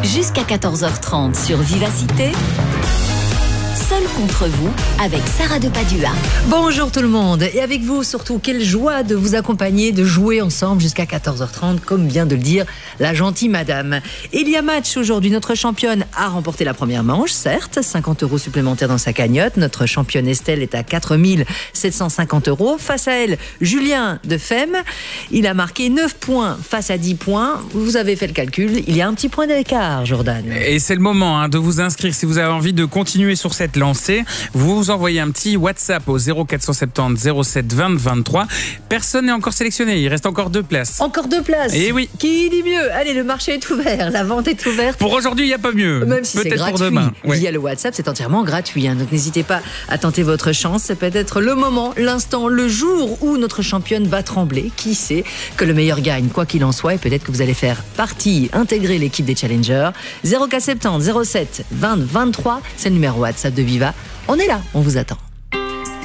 Jusqu'à 14h30 sur Vivacité. Seul contre vous, avec Sarah de Padua. Bonjour tout le monde, et avec vous surtout, quelle joie de vous accompagner, de jouer ensemble jusqu'à 14h30, comme vient de le dire la gentille madame. Il y a match aujourd'hui, notre championne a remporté la première manche, certes, 50 € supplémentaires dans sa cagnotte. Notre championne Estelle est à 4 750 €. Face à elle, Julien de Femme, il a marqué 9 points face à 10 points. Vous avez fait le calcul, il y a un petit point d'écart, Jordan. Et c'est le moment de vous inscrire si vous avez envie de continuer sur cette lancée. Vous envoyez un petit WhatsApp au 0470 07 20 23. Personne n'est encore sélectionné, il reste encore 2 places. Encore 2 places. Et oui. Qui dit mieux? Allez, le marché est ouvert, la vente est ouverte. Pour aujourd'hui, il n'y a pas mieux. Même si c'est peut-être gratuit. Pour demain. Ouais. Via le WhatsApp, c'est entièrement gratuit. Donc n'hésitez pas à tenter votre chance. C'est peut-être le moment, l'instant, le jour où notre championne va trembler. Qui sait que le meilleur gagne, quoi qu'il en soit. Et peut-être que vous allez faire partie, intégrer l'équipe des challengers. 0470 07 20 23, c'est le numéro WhatsApp de Viva. On est là, on vous attend.